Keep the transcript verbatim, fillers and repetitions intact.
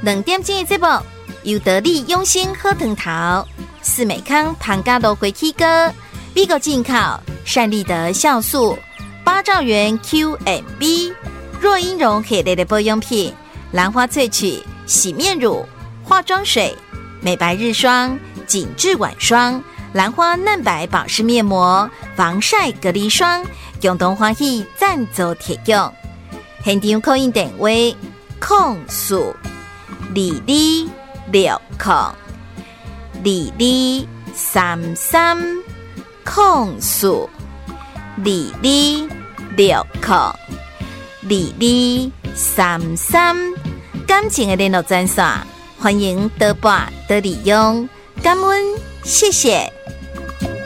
两点钟的节目，由得力用心喝藤桃、四美康糖加芦荟起哥、美国进口善利德酵素、八兆元 Q M B、若英绒系列的保养品、兰花萃取洗面乳、化妆水、美白日霜、紧致晚霜、兰花嫩白保湿面膜、防晒隔离霜，共同欢喜赞助提供。现场扣印电话：空数二二六空二二三三空数二二六空二二三三。感情的联络专线，欢迎多拨多利用，感恩，谢谢。